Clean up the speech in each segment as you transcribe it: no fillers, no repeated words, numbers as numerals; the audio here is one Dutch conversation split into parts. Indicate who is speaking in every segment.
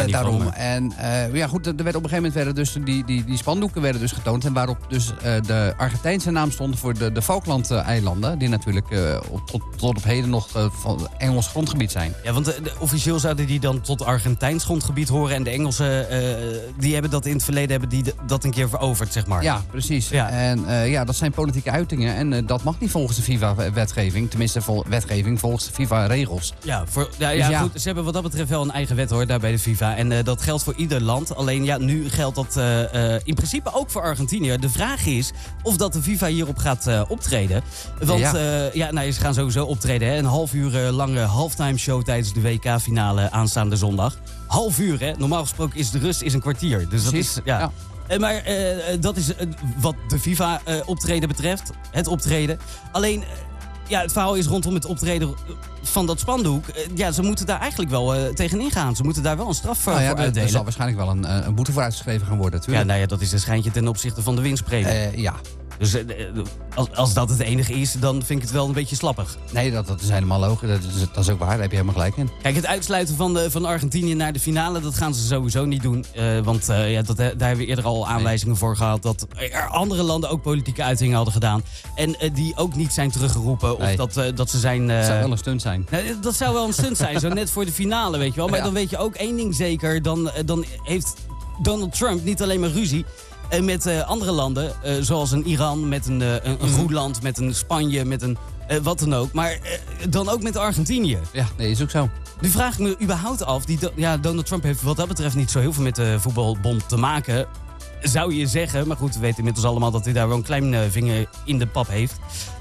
Speaker 1: daar niet
Speaker 2: daarom.
Speaker 1: van.
Speaker 2: En goed, er werd op een gegeven moment werden dus die spandoeken werden dus getoond. En waarop dus de Argentijnse naam stond voor de Falkland-eilanden. Die natuurlijk tot op heden nog van Engels grondgebied zijn.
Speaker 1: Ja, want officieel zouden die dan tot Argentijns grondgebied horen. En de Engelsen, die hebben dat in het verleden dat een keer veroverd, zeg maar.
Speaker 2: Ja, precies.
Speaker 1: Ja.
Speaker 2: En dat zijn politieke uitingen. En dat mag niet volgens de FIFA-wetgeving. Tenminste, wetgeving volgens de FIFA-regels.
Speaker 1: Ja,
Speaker 2: Dus
Speaker 1: goed. Ze hebben wat dat betreft wel een eigen wet hoor, daar bij de FIFA. En dat geldt voor ieder land. Alleen ja, nu geldt dat in principe ook voor Argentinië. De vraag is of dat de FIFA hierop gaat optreden. Want ze gaan sowieso optreden. Hè? Een half uur lange halftime show tijdens de WK-finale aanstaande zondag. Half uur, hè? Normaal gesproken is de rust een kwartier. Dus dat is, ja. Maar dat is wat de FIFA-optreden betreft. Het optreden. Alleen, het verhaal is rondom het optreden van dat spandoek. Ze moeten daar eigenlijk wel tegenin gaan. Ze moeten daar wel een straf voor uitdelen.
Speaker 2: Er zal waarschijnlijk wel een boete voor uitgeschreven gaan worden, natuurlijk.
Speaker 1: Ja, dat is een schijntje ten opzichte van de winstpremie.
Speaker 2: Ja.
Speaker 1: Dus als dat het enige is, dan vind ik het wel een beetje slappig.
Speaker 2: Nee, dat is helemaal logisch. Dat is ook waar, daar heb je helemaal gelijk in.
Speaker 1: Kijk, het uitsluiten van Argentinië naar de finale, dat gaan ze sowieso niet doen. Want daar hebben we eerder al aanwijzingen voor gehad dat er andere landen ook politieke uitingen hadden gedaan. En die ook niet zijn teruggeroepen. Of dat ze zijn...
Speaker 2: Dat zou wel een stunt zijn.
Speaker 1: Dat zou wel een stunt zijn, zo net voor de finale, weet je wel. Maar dan weet je ook één ding zeker. Dan heeft Donald Trump niet alleen maar ruzie met andere landen, zoals een Iran, met een Groenland, met een Spanje, met een wat dan ook. Maar dan ook met Argentinië.
Speaker 2: Ja, nee, is ook zo.
Speaker 1: Nu vraag ik me überhaupt af, Donald Trump heeft wat dat betreft niet zo heel veel met de voetbalbond te maken. Zou je zeggen, maar goed, we weten inmiddels allemaal dat hij daar wel een klein vinger in de pap heeft.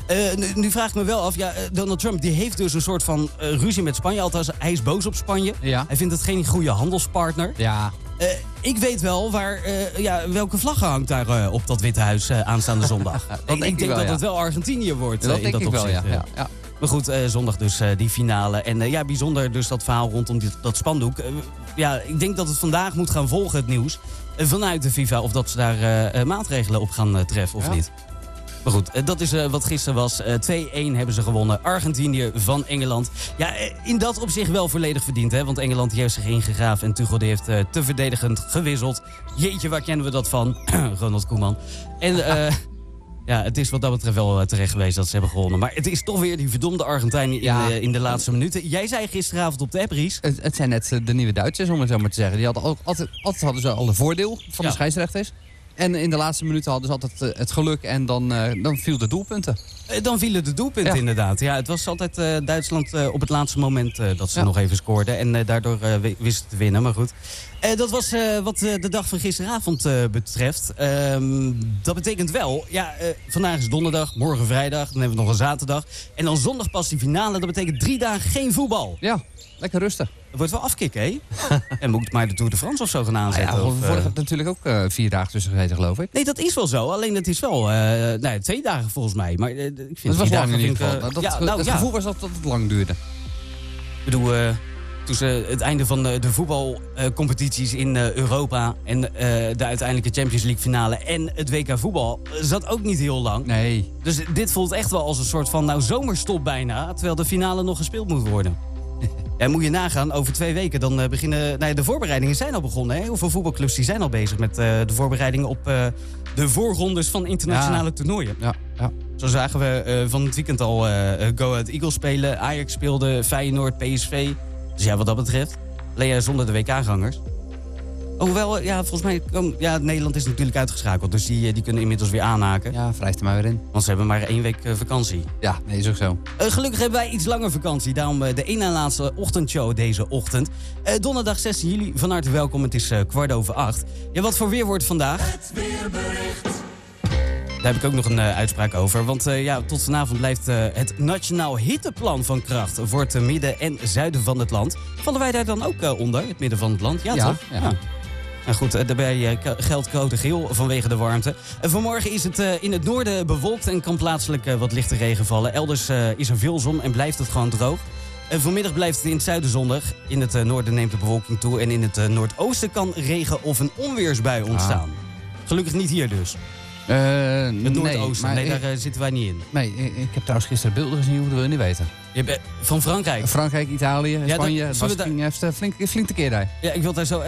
Speaker 1: Nu vraag ik me wel af, Donald Trump die heeft dus een soort van ruzie met Spanje. Althans, hij is boos op Spanje. Ja. Hij vindt het geen goede handelspartner.
Speaker 2: Ja.
Speaker 1: Ik weet wel welke vlag hangt daar op dat Witte Huis aanstaande zondag. Ik denk dat het wel Argentinië wordt in dat opzicht.
Speaker 2: Ja.
Speaker 1: Maar goed, zondag dus die finale. En bijzonder dus dat verhaal rondom dat spandoek. Ik denk dat het vandaag moet gaan volgen, het nieuws. Vanuit de FIFA, of dat ze daar maatregelen op gaan treffen of niet. Maar goed, dat is wat gisteren was. 2-1 hebben ze gewonnen. Argentinië van Engeland. Ja, in dat opzicht wel volledig verdiend. Hè? Want Engeland die heeft zich ingegraven. En Tuchel die heeft te verdedigend gewisseld. Jeetje, waar kennen we dat van? Ronald Koeman. En het is wat dat betreft wel terecht geweest dat ze hebben gewonnen. Maar het is toch weer die verdomde Argentijnen in de laatste minuten. Jij zei gisteravond op de app, Ries.
Speaker 2: Het zijn net de nieuwe Duitsers, om het zo maar te zeggen. Die hadden altijd hadden ze al een voordeel van de scheidsrechters. En in de laatste minuten hadden ze altijd het geluk en dan viel de doelpunten.
Speaker 1: Dan vielen de doelpunten inderdaad. Ja, het was altijd Duitsland op het laatste moment dat ze nog even scoorden. En daardoor wisten te winnen, maar goed. Dat was wat de dag van gisteravond betreft. Dat betekent wel, vandaag is donderdag, morgen vrijdag, dan hebben we nog een zaterdag. En dan zondag pas die finale, dat betekent 3 dagen geen voetbal.
Speaker 2: Ja, lekker rustig.
Speaker 1: Het wordt wel afkicken, hè? En moet maar de Tour de France of zo gaan aanzetten.
Speaker 2: Vorig heb natuurlijk ook 4 dagen tussen gezeten, geloof ik.
Speaker 1: Nee, dat is wel zo. Alleen het is wel 2 dagen volgens mij. Maar ik vind
Speaker 2: dat was
Speaker 1: 4
Speaker 2: lang
Speaker 1: dagen
Speaker 2: in ieder geval. Het gevoel was dat het lang duurde.
Speaker 1: Ik bedoel, tussen het einde van de voetbalcompetities in Europa en de uiteindelijke Champions League finale en het WK voetbal zat ook niet heel lang.
Speaker 2: Nee.
Speaker 1: Dus dit voelt echt wel als een soort van zomerstop bijna, terwijl de finale nog gespeeld moet worden. En moet je nagaan, over 2 weken dan beginnen... de voorbereidingen zijn al begonnen. Hè? Heel veel voetbalclubs die zijn al bezig met de voorbereidingen op de voorrondes van internationale toernooien.
Speaker 2: Ja.
Speaker 1: Zo zagen we van het weekend al Go Ahead Eagles spelen. Ajax speelde, Feyenoord, PSV. Dus wat dat betreft, alleen zonder de WK-gangers. Hoewel, volgens mij... Nederland is natuurlijk uitgeschakeld. Dus die kunnen inmiddels weer aanhaken.
Speaker 2: Ja, wrijft er maar weer in.
Speaker 1: Want ze hebben maar 1 week vakantie.
Speaker 2: Ja, nee, is ook zo.
Speaker 1: Gelukkig hebben wij iets langer vakantie. Daarom de 1 na laatste ochtendshow deze ochtend. Donderdag 16 juli, van harte welkom. Het is 7:15. Ja, wat voor weer wordt vandaag? Het weerbericht. Daar heb ik ook nog een uitspraak over. Want tot vanavond blijft het Nationaal Hitteplan van kracht voor het midden en zuiden van het land. Vallen wij daar dan ook onder, het midden van het land? Ja, toch? Ja. Nou goed, daarbij geldt code geel vanwege de warmte. Vanmorgen is het in het noorden bewolkt en kan plaatselijk wat lichte regen vallen. Elders is er veel zon en blijft het gewoon droog. Vanmiddag blijft het in het zuiden zonnig. In het noorden neemt de bewolking toe. En in het noordoosten kan regen of een onweersbui ontstaan. Gelukkig niet hier dus. Het noordoosten, daar zitten wij niet in.
Speaker 2: Nee, ik heb trouwens gisteren beelden gezien, dat wil je niet weten.
Speaker 1: Van Frankrijk?
Speaker 2: Frankrijk, Italië, Spanje. Het was flink tekeer daar.
Speaker 1: Ja, ik wil daar zo